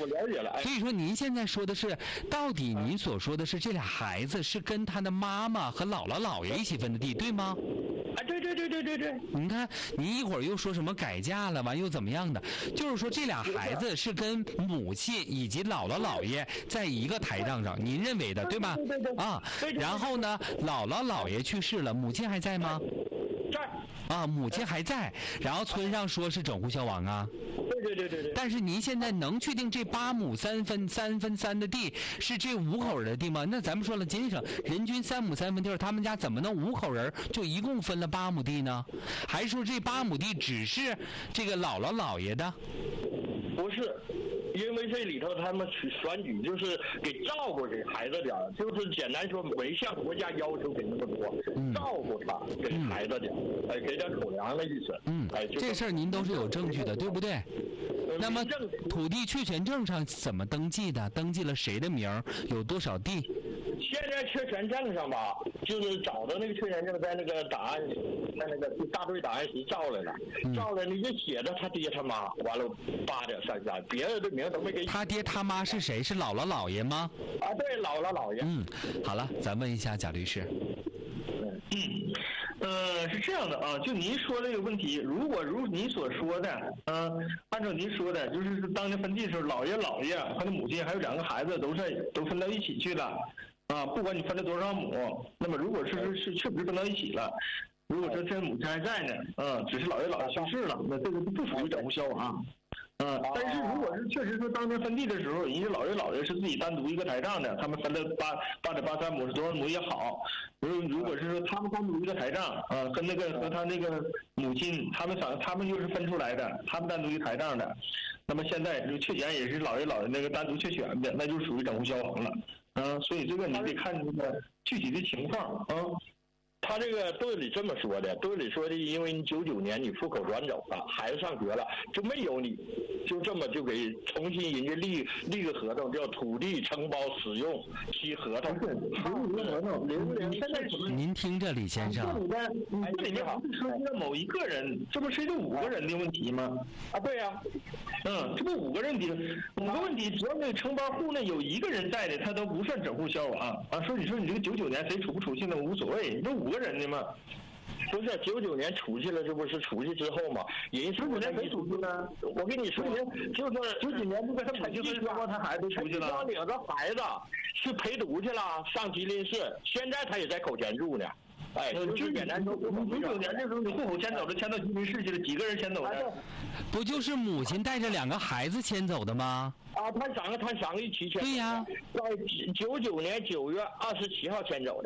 我了解了。 所以说您现在说的是，到底您所说的是这俩孩子是跟他的妈妈和姥姥姥爷一起分的地，对吗？ 对。 你看，您一会儿又说什么改嫁了，完又怎么样的？就是说这俩孩子是跟母亲以及姥姥姥爷在一个台账上，您认为的对吧？ 对。 啊，然后呢，姥姥姥爷去世了，母亲还在吗？ 在。 啊，母亲还在，然后村上说是整户消亡啊。 对。 但是您现在能确定这8亩3分3的地是这5口人的地吗？那咱们说了，吉林省人均3亩3分地，他们家怎么能5口人就一共分了8亩地呢？还是说这8亩地只是这个姥姥姥爷的？ 不是。因为这里头他们选举就是给照顾给孩子点，就是简单说没向国家要求给那么多，照顾他给孩子点，给点口粮的意思。 这事儿您都是有证据的，对不对？那么土地确权证上怎么登记的？登记了谁的名儿？有多少地？ 现在确权证上吧，就是找到那个确权证在那个档案，在那个大队档案室照来了，照了你就写着他爹他妈，完了8点33，别人的名都没给。 他爹他妈是谁？是姥姥姥爷吗？ 啊，对，姥姥姥爷。 好了，咱问一下贾律师。 是这样的啊，就您说这个问题，如您所说的，按照您说的，就是当年分地的时候，姥爷和他母亲还有2个孩子都分到一起去了，啊，不管你分了多少亩，那么如果是确实分到一起了，如果说这母亲还在呢，只是姥爷去世了，那这个不属于整户消亡。但是如果是确实说当年分地的时候，人家姥爷是自己单独一个台账的，他们分了8.83亩是多少亩也好，如果是说他们单独一个台账，和他那个母亲，他们就是分出来的，他们单独一个台账的，那么现在就确权也是姥爷那个单独确权的，那就属于整户消亡了。所以这个你得看这个具体的情况啊。 他这个队里这么说的，因为你99年你户口转走了，孩子上学了，就没有你，就这么就给重新人家立个合同，叫土地承包使用期合同。 您听着，李先生， 这里面不是涉及到某一个人，这不是这5个人的问题吗？ 啊，对呀， 这不5个问题，只要那个承包户呢有1个人在的，他都不算整户消亡啊。你说你这个99年谁出不出去呢？无所谓，这5个人的嘛。 不是99年出去了，这不是出去之后嘛？人19年没出去呢。我跟你说，就是 99年不跟他母亲分说他孩子出去了， 他领着孩子去陪读去了，上吉林市，现在他也在口前住呢。 就是简单说，99年的时候你户口迁走了，迁到吉林市去了，几个人迁走的？ 不就是母亲带着2个孩子迁走的吗？ 啊，他3个一起迁。 对呀， 在99年9月27号迁走的。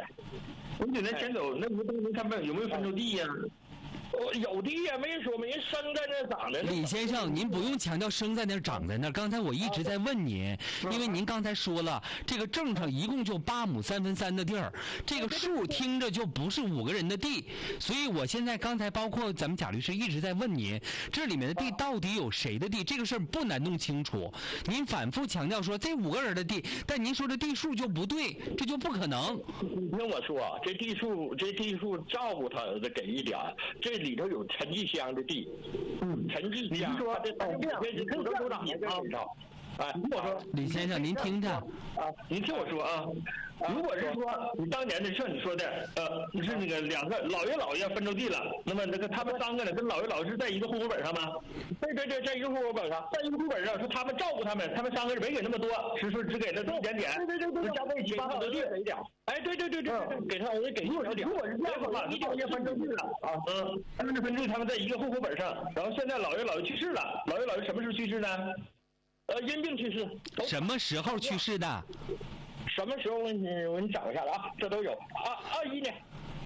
99年迁走，那他们有没有分出地呀？ 有地也没说没人生在那长的。 李先生，您不用强调生在那儿长在那儿。刚才我一直在问您，因为您刚才说了，这个证上一共就8亩3分3的地儿，这个数听着就不是5个人的地，所以我现在刚才包括咱们贾律师一直在问您，这里面的地到底有谁的地？这个事儿不难弄清楚。您反复强调说这5个人的地，但您说这地数就不对，这就不可能。 你听我说，这地数照顾他的给一点，这里头有陈继香的地，陈继香，你说这土生土长的这里头。 如果说李先生，您听着您听我说啊，如果是说你当年的像你说的，你是那个2个姥爷分出地了，那么那个他们3个呢，跟姥爷是在一个户口本上吗？ 对，在一个户口本上， 说他们照顾他们3个人没给那么多，是说只给了一点点， 对，加在一起8个地给一点。对，给他儿子给一小点。 如果是这样的话，19年分出地了他们的分地他们在一个户口本上，然后现在姥爷去世了，姥爷什么时候去世呢？ 因病去世。 什么时候去世的？ 什么时候？我你找一下了啊，这都有。21年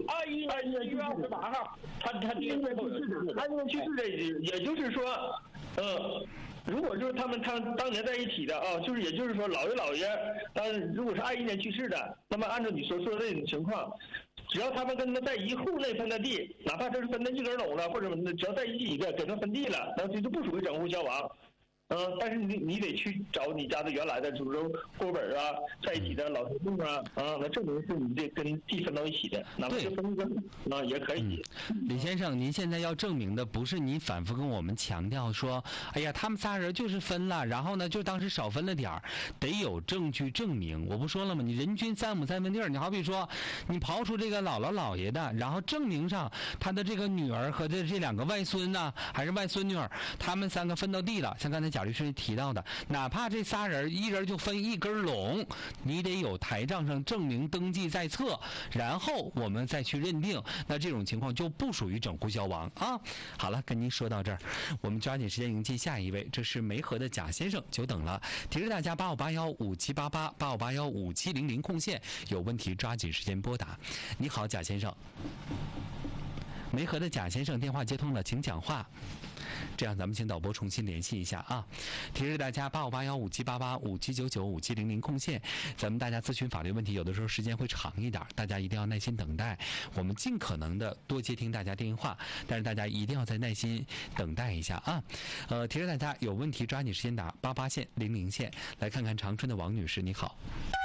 1月28号，他爹去世的。 他去世的，也就是说，如果就是他们当年在一起的就是也就是说姥爷，如果是21年去世的，那么按照你所说的这种情况，只要他们跟他在一户内分的地，哪怕这是分的1根垄了，或者只要在一起的给他分地了，然后这就不属于整户消亡。 但是你得去找你家的原来的，就是说户口本啊，在一起的老头子啊，那证明是你这跟地分到一起的，哪怕是分割也可以。 李先生，您现在要证明的不是您反复跟我们强调说，哎呀，他们仨人就是分了，然后呢，就当时少分了点儿，得有证据证明。我不说了吗？你人均3亩3分地儿，你好比说，你刨出这个姥姥姥爷的，然后证明上他的这个女儿和这2个外孙呢，还是外孙女儿，他们3个分到地了。像刚才贾律师提到的，哪怕这仨人一人就分1根垄，你得有台账上证明登记在册，然后我们再去认定，那这种情况就不属于整户消亡啊。好了，跟您说到这儿，我们抓紧时间迎接下一位，这是梅河的贾先生，久等了，提示大家85815788，85815700空线，有问题抓紧时间拨打。你好，贾先生。梅河的贾先生电话接通了，请讲话。这样咱们请导播重新联系一下啊！提示大家8581578857995700空线，咱们大家咨询法律问题，有的时候时间会长一点，大家一定要耐心等待。我们尽可能的多接听大家电话，但是大家一定要再耐心等待一下啊！提示大家有问题抓紧时间打88线00线。来看看长春的王女士，你好。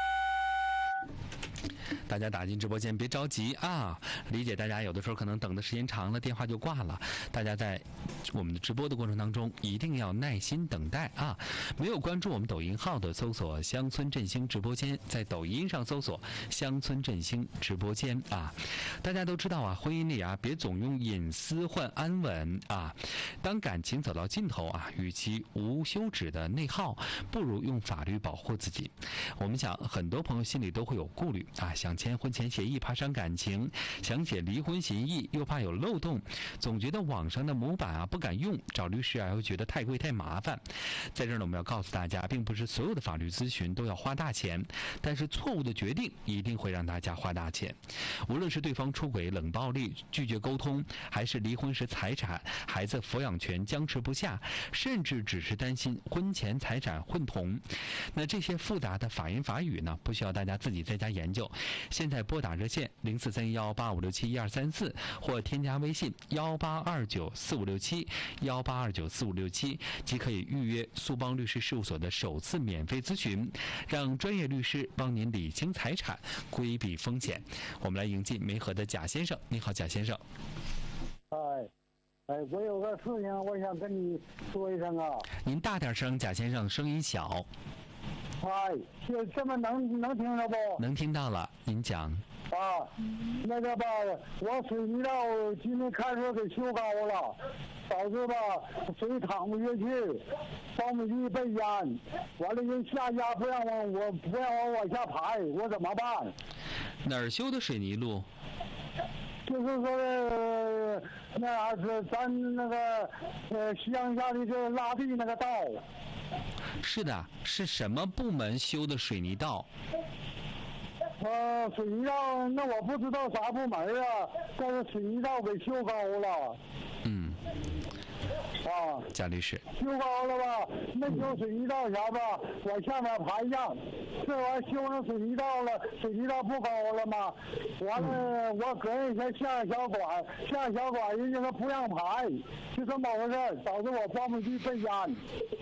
大家打进直播间别着急啊，理解大家有的时候可能等的时间长了，电话就挂了。大家在我们的直播的过程当中一定要耐心等待啊！没有关注我们抖音号的，搜索乡村振兴直播间，在抖音上搜索乡村振兴直播间啊！大家都知道啊，婚姻里啊，别总用隐私换安稳啊。当感情走到尽头啊，与其无休止的内耗，不如用法律保护自己。我们想很多朋友心里都会有顾虑啊，想签婚前协议怕伤感情，想写离婚协议又怕有漏洞，总觉得网上的模板啊不敢用，找律师啊又觉得太贵太麻烦。在这儿呢，我们要告诉大家，并不是所有的法律咨询都要花大钱，但是错误的决定一定会让大家花大钱。无论是对方出轨、冷暴力、拒绝沟通，还是离婚时财产、孩子抚养权僵持不下，甚至只是担心婚前财产混同，那这些复杂的法言法语呢，不需要大家自己在家研究。现在拨打热线043185671234，或添加微信1829456718294567，即可以预约苏邦律师事务所的首次免费咨询，让专业律师帮您理清财产，规避风险。我们来迎进梅河的贾先生。你好，贾先生。 我有个事情我想跟你说一声啊。 您大点声，贾先生，声音小。 这么能听着不？ 能听到了，您讲。 那个吧，我水泥道今天开始给修高了，导致吧水淌不下去，苞米地被淹，完了人下家不让我往下排，我怎么办？ 哪儿修的水泥路？ 就是说那是咱那个乡下的这拉地那个道。 是的，是什么部门修的水泥道？ 水泥道那我不知道啥部门啊，但是水泥道给修高了。 贾律师， 修高了吧？那修水泥道啥吧，往下面排上，这玩意修上水泥道了，水泥道不高了吗？完了，我搁人家下小管，人家说不让排，就这么回事，导致我苞米地被淹。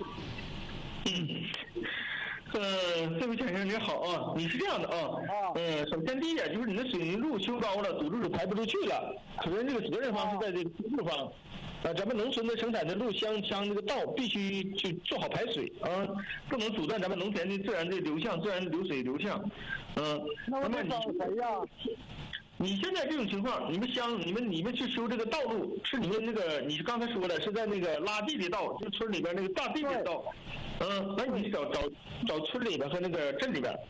这位先生你好啊，你是这样的首先第一点就是你的水泥路修高了，堵住了排不出去了，可能这个责任方是在这个路方。咱们农村的生产的路乡这个道必须去做好排水不能阻断咱们农田的自然的流向、自然流水流向。 那么找谁呀？ 你现在这种情况，你们去修这个道路，是你们那个你刚才说的是在那个拉地的道，就村里边那个大地的道。那你找村里边和那个镇里边。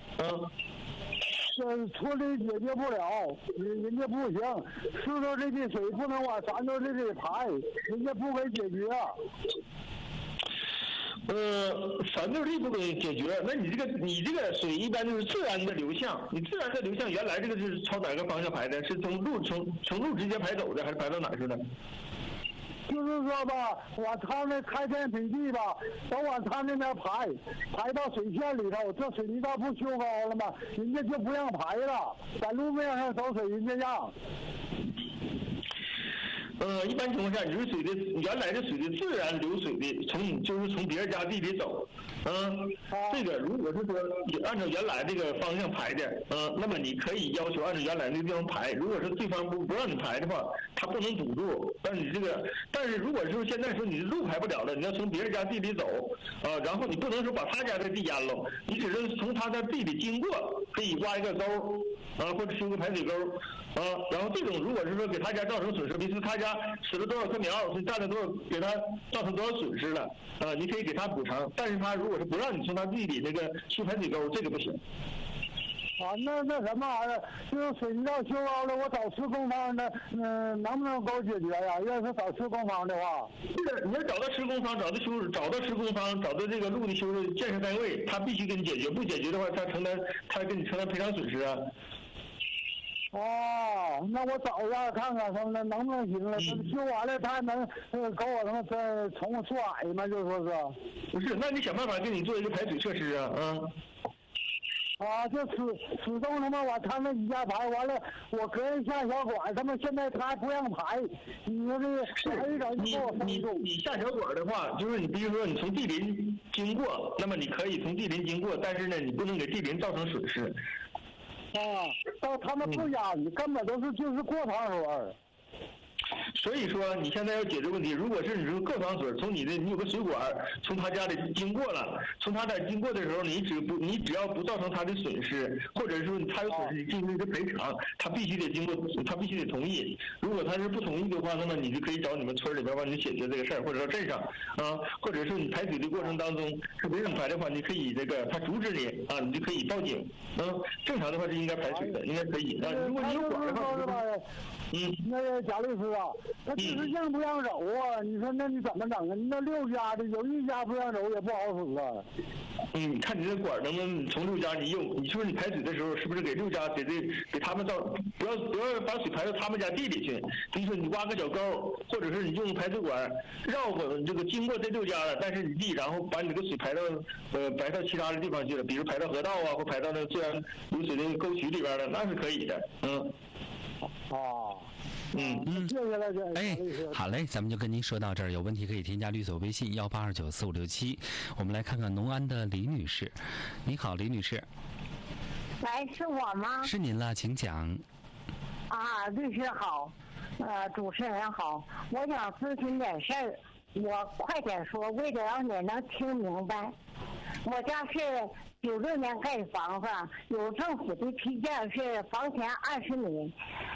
村里解决不了，人家不行，石头这的水不能往山头这里排，人家不给解决。 山头地不给解决，那你这个水一般就是自然的流向，你自然的流向原来这个是朝哪个方向排的？是从路直接排走的，还是排到哪去的？ 就是说吧，往他那开片平地吧，都往他那边排到水线里头，这水泥道不修高了吗？人家就不让排了，在路面上走水人家让。 一般情况下，你是水的原来的水的自然流水的，从别人家地里走，这个如果是说按照原来这个方向排的，那么你可以要求按照原来那个地方排。如果是对方不让你排的话，他不能堵住。但是如果说现在说你的路排不了了，你要从别人家地里走，然后你不能说把他家的地淹了，你只是从他的地里经过，可以挖一个沟，或者修个排水沟，然后这种如果是说给他家造成损失，比如说他家死了多少棵苗，是占了多少，给他造成多少损失了，你可以给他补偿。但是他如果是不让你从他地里那个修排水沟，这个不行。 那什么玩意儿，就是水泥道修高了，我找施工方的，能不能给我解决呀？要是找施工方的话， 是你要找到施工方，找到施工方，找到这个路的修的建设单位，他必须给你解决，不解决的话，他给你承担赔偿损失啊。 那我找一下看看，他们能不能行了？修完了，他能给我再重出海吗？就说是。 不是，那你想办法给你做一个排水设施就始终他们一家排完了，我隔人下小管，他们现在他还不让排，你说这排一整就给我封住。 你下小管的话，就是你比如说你从地邻经过，那么你可以从地邻经过，但是呢，你不能给地邻造成损失。 到他们不压你，根本就是过场水。 所以说你现在要解决问题，如果是你这个过场水从你有个水管从他家里经过了，从他那经过的时候，你只要不造成他的损失，或者说他有损失，你进行一个赔偿，他必须得同意。如果他是不同意的话，那么你就可以找你们村里边帮你解决这个事儿，或者到镇上或者是你排水的过程当中是没人排的话，你可以他阻止你你就可以报警。正常的话是应该排水的，应该可以如果你有管的话， 那个贾律师那就是让不让走啊？你说那你怎么整啊？那6家的有一家不让走也不好使啊。 看你这管能不能从6家你用？你说你排水的时候是不是给6家给他们不要把水排到他们家地里去？比如说你挖个小沟，或者是你用排水管绕过这个经过这6家了，但是你地然后把你这个水排到其他的地方去了，比如排到河道或排到那自然流水的沟渠里边了，那是可以的。 谢谢大家。 好嘞，咱们就跟您说到这儿。有问题可以添加律所微信182945677。我们来看看农安的李女士。你好，李女士。 喂，是我吗？ 是您了，请讲。 律师好，主持人好，我想咨询点事儿，我快点说，为了让你能听明白。我家是96年盖的房子，有政府的批件是房前20米。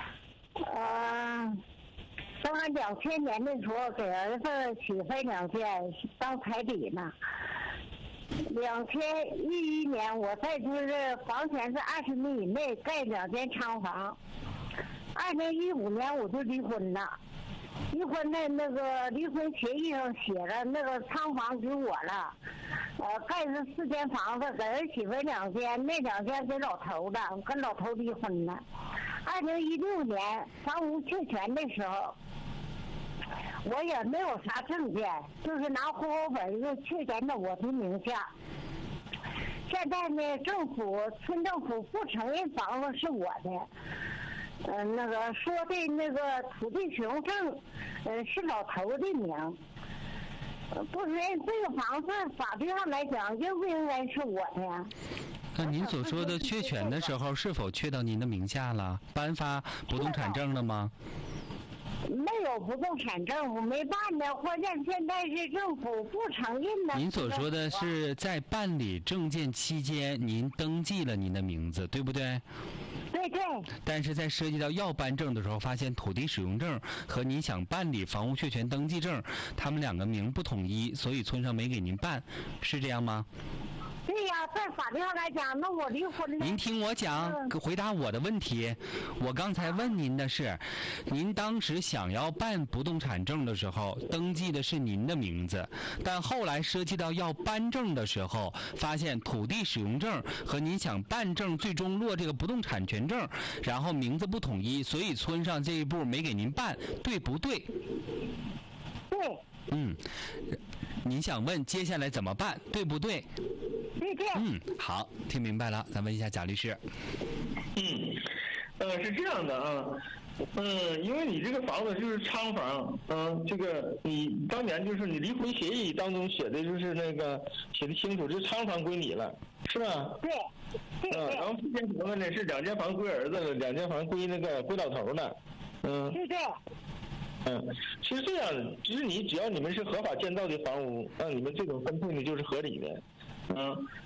当然2000年的时候给儿子媳妇2间当彩礼呢。2011年我在就是房前是20米以内盖2间仓房。2015年我就离婚了。离婚的那个离婚协议上写着那个仓房给我了，盖是4间房子，给儿媳妇2间，那2间给老头的，跟老头离婚了。2016年房屋确权的时候，我也没有啥证件，就是拿户口本就确权到我的名下。现在呢，村政府不承认房子是我的。那个说的那个土地使用证，是老头的名，不是这个房子法律上来讲应不应该是我的呀？ 那您所说的确权的时候，是否确到您的名下了？颁发不动产证了吗？ 没有不动产证，我没办呢，关键现在是政府不承认的。 您所说的是在办理证件期间，您登记了您的名字，对不对？ 对。 但是在涉及到要办证的时候，发现土地使用证和您想办理房屋确权登记证，他们2个名不统一，所以村上没给您办，是这样吗？ 对呀，在法律上来讲，那我离婚了。 您听我讲，回答我的问题。我刚才问您的是，您当时想要办不动产证的时候，登记的是您的名字，但后来涉及到要颁证的时候，发现土地使用证和您想办证最终落这个不动产权证，然后名字不统一，所以村上这一步没给您办，对不对？ 对。 您想问接下来怎么办，对不对？ 对。 好，听明白了。咱问一下贾律师。 是这样的因为你这个房子就是仓房，这个你当年就是你离婚协议当中写的就是那个写的清楚，这仓房归你了，是吧？ 对。 然后这间房子呢是2间房归儿子了，2间房归那个归老头了， 对。 其实这样，其实只要你们是合法建造的房屋，那你们这种分配呢就是合理的，